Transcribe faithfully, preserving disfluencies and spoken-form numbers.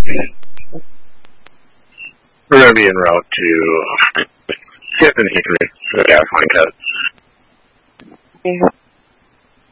We're going to be en route to Kip and Hickory for the gas line cut. Yeah.